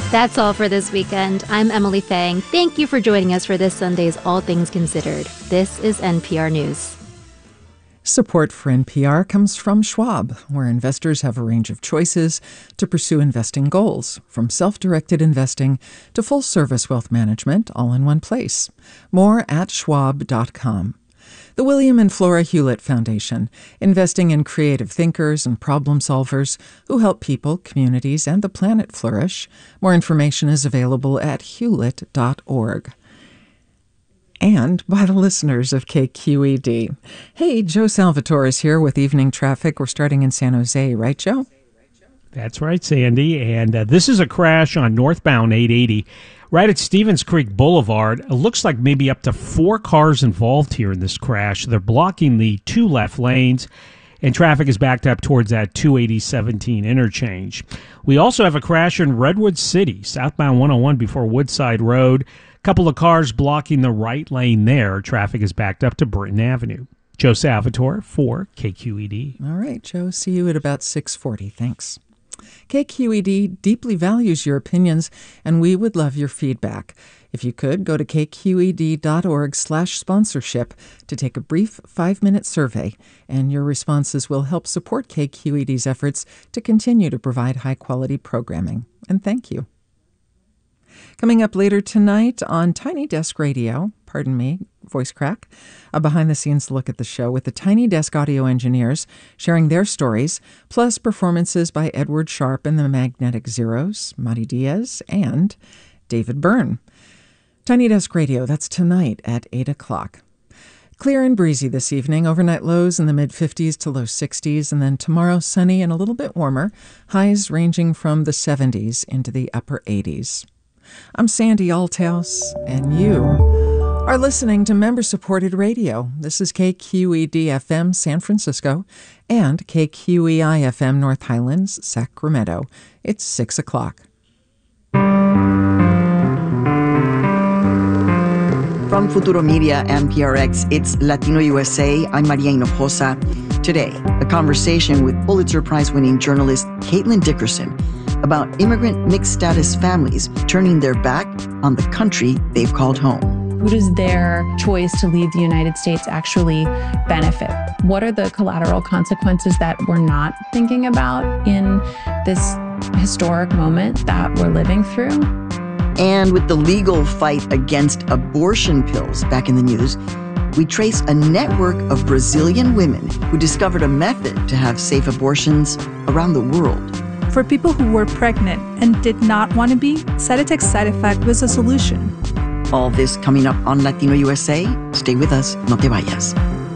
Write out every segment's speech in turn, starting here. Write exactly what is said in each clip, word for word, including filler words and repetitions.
That's all for this weekend. I'm Emily Fang. Thank you for joining us for this Sunday's All Things Considered. This is N P R News. Support for N P R comes from Schwab, where investors have a range of choices to pursue investing goals, from self-directed investing to full-service wealth management, all in one place. More at schwab dot com. The William and Flora Hewlett Foundation, investing in creative thinkers and problem solvers who help people, communities, and the planet flourish. More information is available at hewlett dot org. And by the listeners of K Q E D. Hey, Joe Salvatore is here with evening traffic. We're starting in San Jose, right, Joe? That's right, Sandy. And uh, this is a crash on northbound eight eighty right at Stevens Creek Boulevard. It looks like maybe up to four cars involved here in this crash. They're blocking the two left lanes, and traffic is backed up towards that two eighty seventeen interchange. We also have a crash in Redwood City, southbound one oh one before Woodside Road. Couple of cars blocking the right lane there. Traffic is backed up to Britton Avenue. Joe Salvatore for K Q E D. All right, Joe. See you at about six forty. Thanks. K Q E D deeply values your opinions, and we would love your feedback. If you could, go to k q e d dot org slash sponsorship to take a brief five-minute survey, and your responses will help support K Q E D's efforts to continue to provide high-quality programming. And thank you. Coming up later tonight on Tiny Desk Radio, pardon me, voice crack, a behind-the-scenes look at the show with the Tiny Desk audio engineers sharing their stories, plus performances by Edward Sharp and the Magnetic Zeros, Madi Diaz, and David Byrne. Tiny Desk Radio, that's tonight at eight o'clock. Clear and breezy this evening, overnight lows in the mid-fifties to low sixties, and then tomorrow sunny and a little bit warmer, highs ranging from the seventies into the upper eighties. I'm Sandy Althouse, and you are listening to member-supported radio. This is K Q E D F M San Francisco and K Q E I F M North Highlands, Sacramento. It's six o'clock. From Futuro Media and P R X, it's Latino U S A. I'm Maria Hinojosa. Today, a conversation with Pulitzer Prize-winning journalist Caitlin Dickerson about immigrant mixed-status families turning their back on the country they've called home. Who does their choice to leave the United States actually benefit? What are the collateral consequences that we're not thinking about in this historic moment that we're living through? And with the legal fight against abortion pills back in the news, we trace a network of Brazilian women who discovered a method to have safe abortions around the world. For people who were pregnant and did not want to be, Cytotec's side effect was a solution. All this coming up on Latino U S A. Stay with us, no te vayas.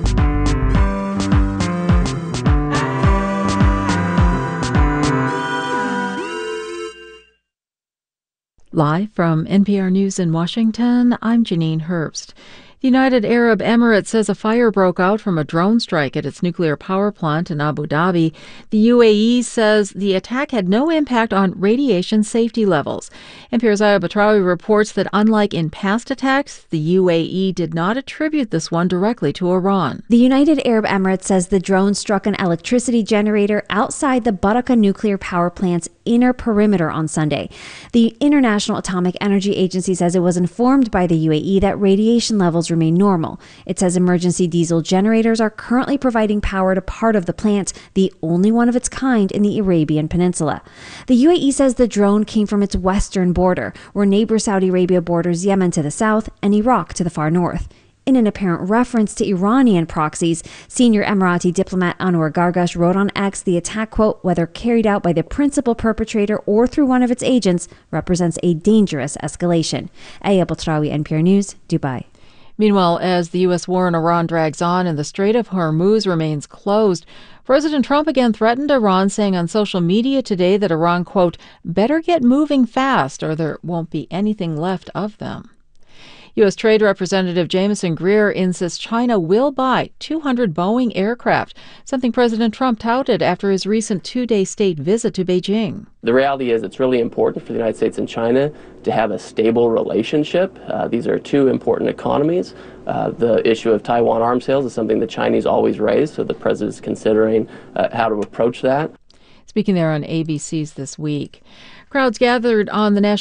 Live from N P R News in Washington, I'm Janine Herbst. The United Arab Emirates says a fire broke out from a drone strike at its nuclear power plant in Abu Dhabi. The U A E says the attack had no impact on radiation safety levels. N P R's Aya Batrawi reports that unlike in past attacks, the U A E did not attribute this one directly to Iran. The United Arab Emirates says the drone struck an electricity generator outside the Barakah nuclear power plant's inner perimeter on Sunday. The International Atomic Energy Agency says it was informed by the U A E that radiation levels remain normal. It says emergency diesel generators are currently providing power to part of the plant, the only one of its kind in the Arabian Peninsula. The U A E says the drone came from its western border, where neighbor Saudi Arabia borders Yemen to the south and Iraq to the far north. In an apparent reference to Iranian proxies, senior Emirati diplomat Anwar Gargash wrote on X the attack, quote, whether carried out by the principal perpetrator or through one of its agents, represents a dangerous escalation. Aya Batrawi, N P R News, Dubai. Meanwhile, as the U S war in Iran drags on and the Strait of Hormuz remains closed, President Trump again threatened Iran, saying on social media today that Iran, quote, better get moving fast or there won't be anything left of them. U S. Trade Representative Jameson Greer insists China will buy two hundred Boeing aircraft, something President Trump touted after his recent two-day state visit to Beijing. The reality is it's really important for the United States and China to have a stable relationship. Uh, these are two important economies. Uh, the issue of Taiwan arms sales is something the Chinese always raise, so the president is considering uh, how to approach that. Speaking there on A B C's This Week. Crowds gathered on the National